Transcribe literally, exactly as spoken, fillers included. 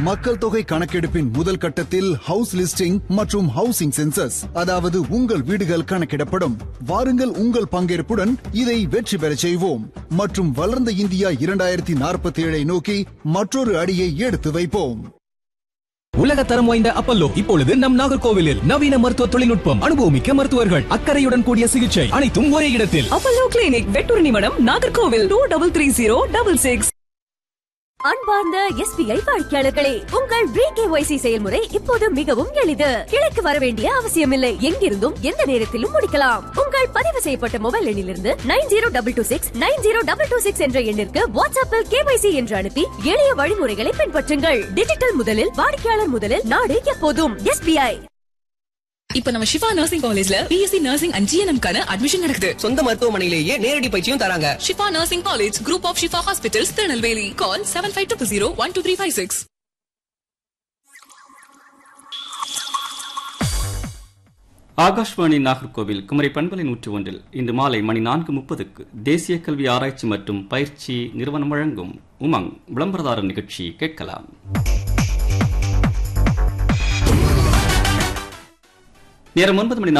மக்கள் தொகை கணக்கெடுப்பின் முதல் கட்டத்தில் ஹவுஸ் லிஸ்டிங் மற்றும் ஹவுசிங் சென்சஸ், அதாவது உங்கள் வீடுகள் கணக்கிடப்படும். வாருங்கள், உங்கள் பங்கேற்புடன் இதை வெற்றி பெறச் செய்வோம் மற்றும் வளர்ந்த இந்தியா இரண்டாயிரத்தி நாற்பத்தி ஏழை நோக்கி மற்றொரு அடியை எடுத்து வைப்போம். உலக தரம் வாய்ந்த அப்பல்லோ இப்பொழுது நம் நாகர்கோவிலில் நவீன மருத்துவ தொழில்நுட்பம், அனுபவமிக்க மருத்துவர்கள், அக்கறையுடன் கூடிய சிகிச்சை, அனைத்தும் ஒரே இடத்தில். அப்பல்லோ கிளினிக், வெட்டூர் நிமிடம், Nagercoil. Two double three zero double six. அன்பார்ந்த எஸ் பி ஐ வாடிக்கையாளர்களே, உங்கள் ரீகேஒய்சி செயல்முறை இப்போது மிகவும் எளிது. கிளைக்கு வர வேண்டிய அவசியமில்லை. எங்கிருந்தும் எந்த நேரத்திலும் முடிக்கலாம். உங்கள் பதிவு செய்யப்பட்ட மொபைல் எண்ணிலிருந்து nine zero double two six nine zero double two six என்ற எண்ணிற்கு வாட்ஸ்அப்பில் கேஒய்சி என்று அனுப்பி எளிய வழிமுறைகளை பின்பற்றுங்கள். டிஜிட்டல் முதலில், வாடிக்கையாளர் முதலில், நாடு எப்போதும் எஸ் பி ஐ. இப்ப நம்ம ஷிஃபா நர்சிங் காலேஜ்ல பிஎஸ்சி நர்சிங் அண்ட் ஜிஎன்எம் கான அட்மிஷன் நடக்குது. சொந்த மருத்துவமனையிலேயே நேரடி பயிற்சியும் தராங்க. Shifa nursing college, group of Shifa hospitals, Tirunelveli. Call seven five two zero one two three five six. Akashvani Nagercoil Kumari பண்பலை நூற்று ஒன்றில் இன்று மாலை மணி நான்கு முப்பதுக்கு தேசிய கல்வி ஆராய்ச்சி மற்றும் பயிற்சி நிறுவனம் வழங்கும் உமங் விளம்பரதாரர் நிகழ்ச்சி கேட்கலாம். நேரம் ஒன்பது மணி